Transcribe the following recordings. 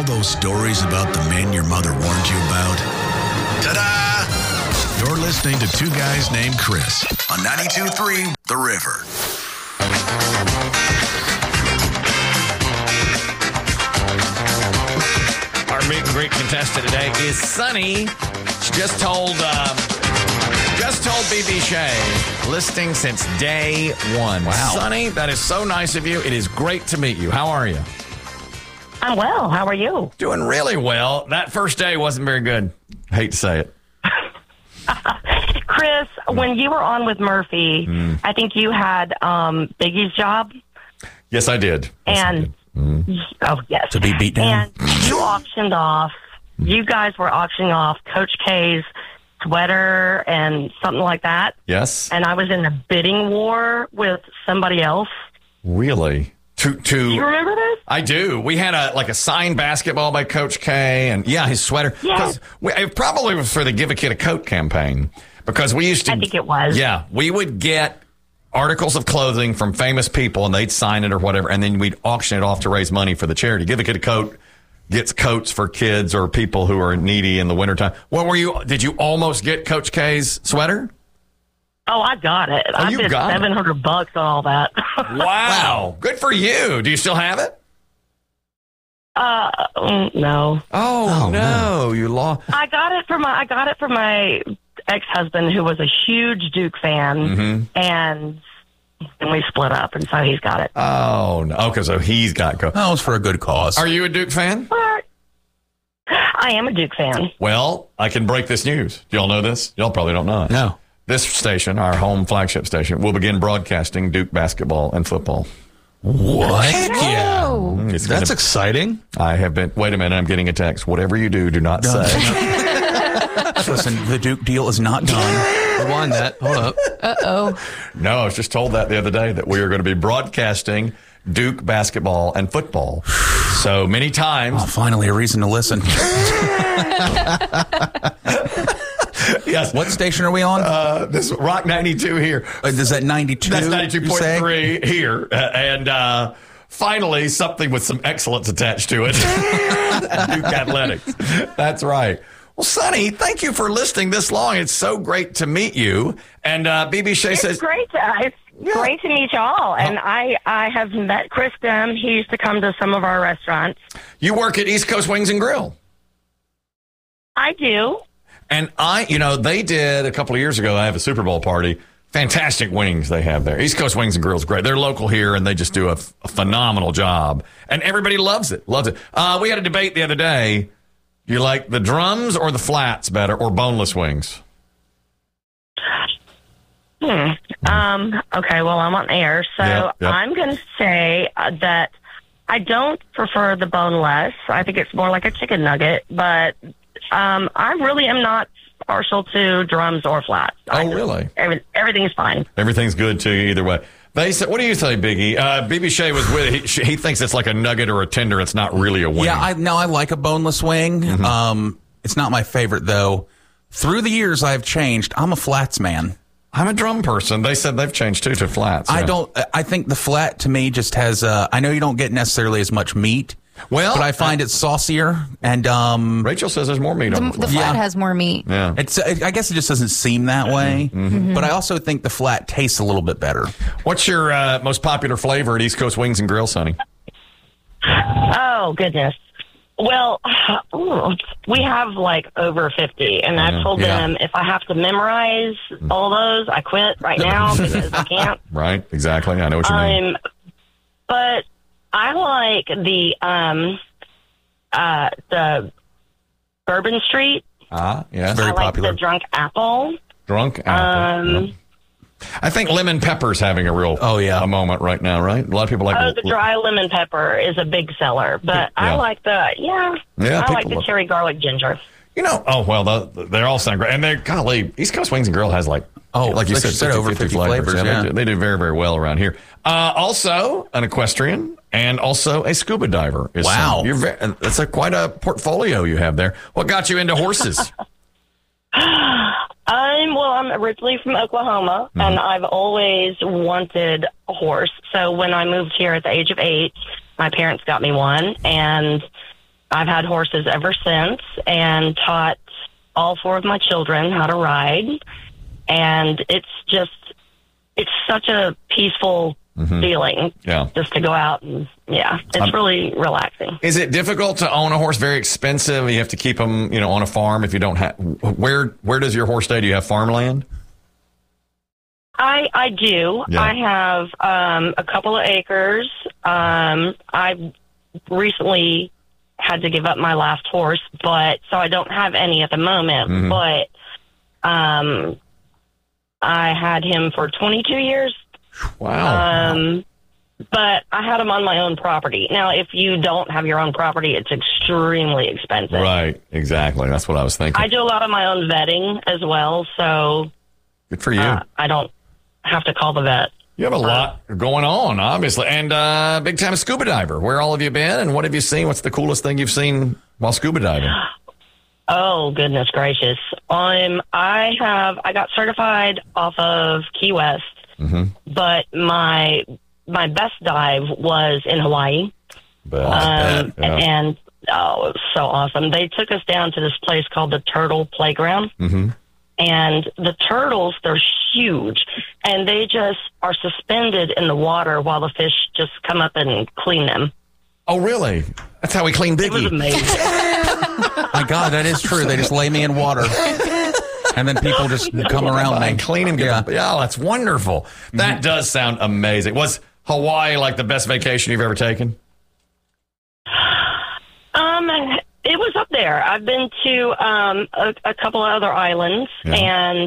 all those stories about the men your mother warned you about? Ta-da! You're listening to Two Guys Named Chris on 92.3 The River. Our meet and greet contestant today is Sunny. She just told BB Shea, listing since day one. Wow. Sunny, that is so nice of you. It is great to meet you. How are you? I'm well. How are you? Doing really well. That first day wasn't very good. Hate to say it. Chris, when you were on with Murphy, I think you had Biggie's job. Yes, I did. Oh, yes. To be beat down. And you auctioned off, you guys were auctioning off Coach K's sweater and something like that. Yes. And I was in a bidding war with somebody else. Really? You remember this? I do. We had a signed basketball by Coach K, and his sweater. Yes. It probably was for the Give a Kid a Coat campaign, because we used to. I think it was. Yeah, we would get articles of clothing from famous people, and they'd sign it or whatever, and then we'd auction it off to raise money for the charity. Give a Kid a Coat gets coats for kids or people who are needy in the wintertime. What were you? Did you almost get Coach K's sweater? Oh, I got it. I bid $700 on all that. Wow. Good for you. Do you still have it? No. Oh no, you lost. I got it for my ex-husband, who was a huge Duke fan, and we split up, and so he's got it. Oh no. Okay, so he's got go. Oh, it's for a good cause. Are you a Duke fan? But I am a Duke fan. Well, I can break this news. Do y'all know this? Y'all probably don't know it. No. This station, our home flagship station, will begin broadcasting Duke basketball and football. What? Heck yeah. That's exciting. I have been. Wait a minute. I'm getting a text. Whatever you do not say. Listen, the Duke deal is not done. Rewind that. Hold up. Uh-oh. No, I was just told that the other day that we are going to be broadcasting Duke basketball and football. So many times. Oh, finally a reason to listen. Yes. What station are we on? This Rock 92 here. Is that 92? That's 92.3 here. And finally, something with some excellence attached to it. Duke Athletics. That's right. Well, Sonny, thank you for listening this long. It's so great to meet you. And BB Shea says... It's great to meet y'all. And I have met Chris Dem. He used to come to some of our restaurants. You work at East Coast Wings and Grill. I do. And they did a couple of years ago, I have a Super Bowl party. Fantastic wings they have there. East Coast Wings and Grill is great. They're local here, and they just do a phenomenal job. And everybody loves it. Loves it. We had a debate the other day. You like the drums or the flats better, or boneless wings? Okay, well, I'm on air, so Yep. I'm going to say that I don't prefer the boneless. I think it's more like a chicken nugget, but I really am not partial to drums or flats. Really? Everything's fine. Everything's good to you either way. They said, what do you say, Biggie? BB Shea was with it. He thinks it's like a nugget or a tender. It's not really a wing. Yeah, I like a boneless wing. It's not my favorite, though. Through the years, I've changed. I'm a flats man. I'm a drum person. They said they've changed, too, to flats. Yeah. I think the flat, to me, just has, I know you don't get necessarily as much meat. Well, but I find it saucier, and Rachel says there's more meat on the flat. The flat has more meat. Yeah, I guess it just doesn't seem that way. But I also think the flat tastes a little bit better. What's your most popular flavor at East Coast Wings and Grill, Sonny? Oh, goodness. Well, we have like over 50, and I've told them if I have to memorize all those, I quit right now because I can't. Right, exactly. I know what you mean. But I like the Bourbon Street. Yeah, very I like popular. the Drunk Apple. Drunk Apple. I think lemon pepper's having a real a moment right now, right? A lot of people like the dry lemon pepper is a big seller, but I like I like the cherry garlic ginger. They're all sound great. And East Coast Wings and Grill has like you said, over 50 flavors. Yeah. They do very, very well around here. Also, an equestrian and also a scuba diver. Wow. That's quite a portfolio you have there. What got you into horses? I'm originally from Oklahoma, and I've always wanted a horse. So when I moved here at the age of 8, my parents got me one, and I've had horses ever since and taught all 4 of my children how to ride. And it's such a peaceful feeling just to go out and, it's really relaxing. Is it difficult to own a horse? Very expensive? You have to keep them, on a farm if you don't have, where does your horse stay? Do you have farmland? I do. Yeah. I have a couple of acres. I recently had to give up my last horse, so I don't have any at the moment. But I had him for 22 years. Wow. But I had him on my own property. Now, if you don't have your own property, it's extremely expensive. Right. Exactly. That's what I was thinking. I do a lot of my own vetting as well, so good for you. I don't have to call the vet. You have a lot going on, obviously. And big time scuba diver. Where all have you been and what have you seen? What's the coolest thing you've seen while scuba diving? Oh, goodness gracious. I got certified off of Key West, but my best dive was in Hawaii. And it was so awesome. They took us down to this place called the Turtle Playground. And the turtles, they're huge, and they just are suspended in the water while the fish just come up and clean them. Oh, really? That's how we clean Biggie. It was amazing. My God, that is true. They just lay me in water, and then people just come around me. Clean him. Yeah, that's wonderful. That does sound amazing. Was Hawaii like the best vacation you've ever taken? It was up there. I've been to a couple of other islands, and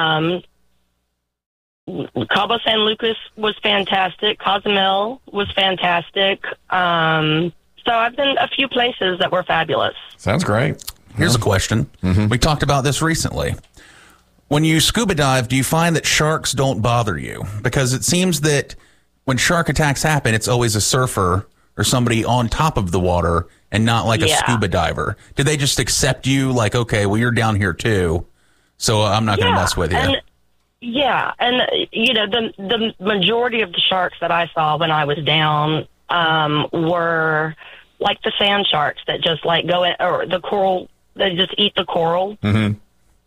Cabo San Lucas was fantastic. Cozumel was fantastic. So I've been a few places that were fabulous. Sounds great. Here's a question. We talked about this recently. When you scuba dive, do you find that sharks don't bother you? Because it seems that when shark attacks happen, it's always a surfer or somebody on top of the water and not like a scuba diver. Did they just accept you like, okay, well, you're down here too, so I'm not going to mess with you? And the majority of the sharks that I saw when I was down were like the sand sharks that just like go in, or the coral, they just eat the coral. And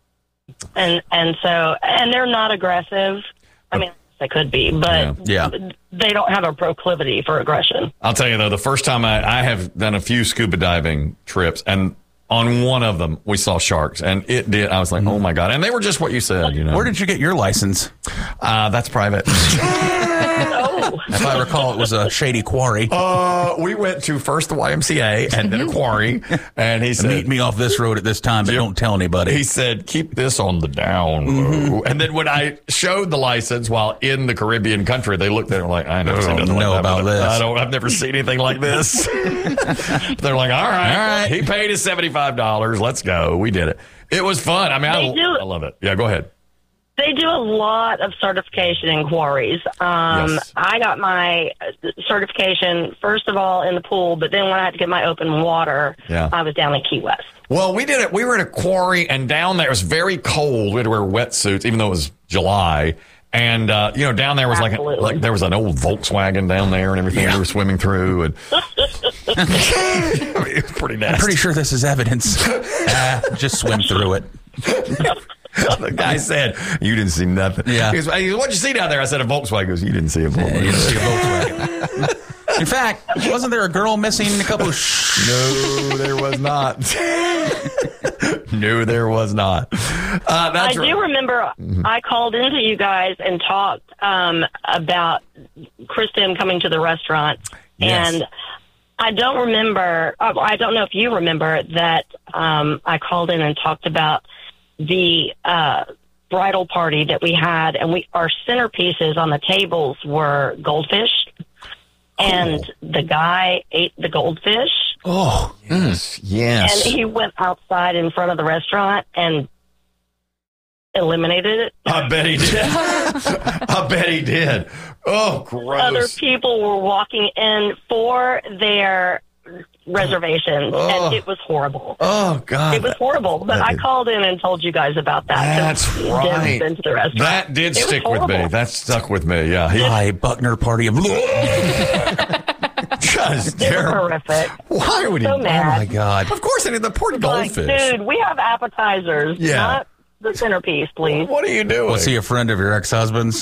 they're not aggressive. I mean, they could be, but they don't have a proclivity for aggression. I'll tell you, though, the first time I have done a few scuba diving trips, and on one of them, we saw sharks, and I was like, oh, my God. And they were just what you said, Where did you get your license? That's private. If I recall, it was a shady quarry. We went to first the YMCA and then a quarry, and he said, meet me off this road at this time, but don't tell anybody. He said, keep this on the down low. And then when I showed the license while in the Caribbean country, they looked at it like, I never seen nothing like that. This. I've never seen anything like this. They're like, all right. He paid his $75. Let's go. We did it. It was fun. I mean, I love it. Yeah, go ahead. They do a lot of certification in quarries. Yes. I got my certification, first of all, in the pool, but then when I had to get my open water, I was down in Key West. Well, we did it. We were in a quarry, and down there, it was very cold. We had to wear wetsuits, even though it was July. And, down there was like there was an old Volkswagen down there and everything we were swimming through. And it was pretty nasty. I'm pretty sure this is evidence. Just swim through it. The guy said, you didn't see nothing. Yeah. He goes, what'd you see down there? I said, a Volkswagen. He goes, you didn't see a Volkswagen. You didn't see a Volkswagen. In fact, wasn't there a girl missing a couple of... No, there was not. No, there was not. I do remember I called into you guys and talked about Kristen coming to the restaurant. Yes. And I don't remember, I don't know if you remember that I called in and talked about the bridal party that we had, and our centerpieces on the tables were goldfish, and the guy ate the goldfish. Oh, yes. And he went outside in front of the restaurant and eliminated it. I bet he did. I bet he did. Oh, gross. Other people were walking in for their reservations, and it was horrible. Oh, God. It was horrible, but I called in and told you guys about that. That's right. Been to the restaurant. That did stick with me. That stuck with me, yeah. Buckner party of... Just It was terrible. horrific. Why would he? So mad. Oh my God. Of course, the poor Like, goldfish. dude, we have appetizers, Yeah. not the centerpiece, please. What are you doing? Was he a friend of your ex-husband's?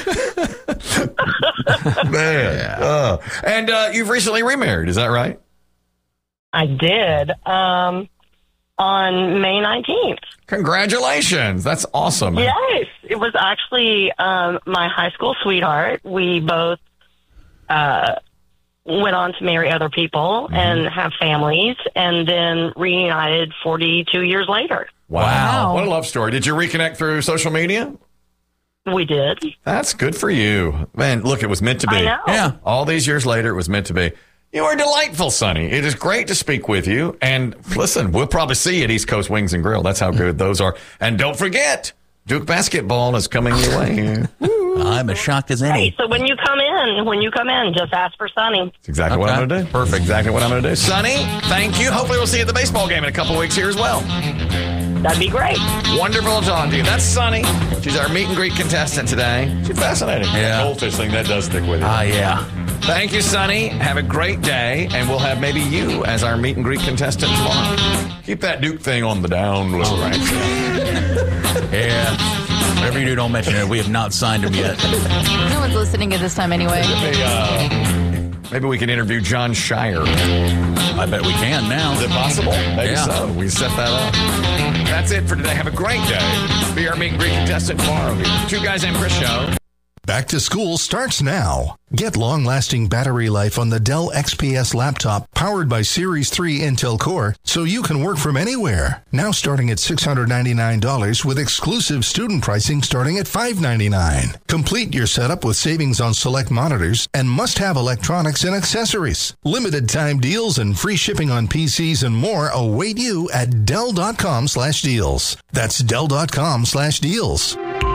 Man. And you've recently remarried, is that right? I did on May 19th. Congratulations. That's awesome. Yes, it was actually my high school sweetheart. We both went on to marry other people and have families, and then reunited 42 years later. Wow. What a love story. Did you reconnect through social media? We did. That's good for you. Man, look, it was meant to be. I know. Yeah. All these years later, it was meant to be. You are delightful, Sonny. It is great to speak with you. And listen, we'll probably see you at East Coast Wings and Grill. That's how good those are. And don't forget, Duke basketball is coming your way. I'm as shocked as any. Hey, so when you come in, just ask for Sonny. That's exactly what I'm Okay. going to do. Perfect. Exactly what I'm going to do. Sonny, thank you. Hopefully we'll see you at the baseball game in a couple of weeks here as well. That'd be great. Wonderful talking to you. That's Sonny. She's our meet and greet contestant today. She's fascinating. Yeah. Goldfish thing, that does stick with you. Yeah. Thank you, Sonny. Have a great day, and we'll have maybe you as our meet and greet contestant tomorrow. Keep that Duke thing on the down low, right? Yeah. Whatever you do, don't mention it. We have not signed him yet. No one's listening at this time anyway. Maybe we can interview John Shire. I bet we can now. Is it possible? Maybe Yeah. so. We set that up. That's it for today. Have a great day. Be our meet and greet contestant tomorrow. Two Guys Named Chris show. Back to school starts now. Get long-lasting battery life on the Dell XPS laptop powered by Series 3 Intel Core so you can work from anywhere. Now starting at $699 with exclusive student pricing starting at $599. Complete your setup with savings on select monitors and must-have electronics and accessories. Limited time deals and free shipping on PCs and more await you at Dell.com/deals. That's Dell.com/deals.